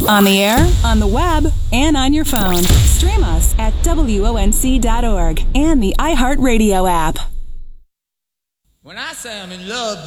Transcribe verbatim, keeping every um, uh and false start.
On the air, on the web, and on your phone. Stream us at W O N C dot org and the iHeartRadio app. When I say I'm in love,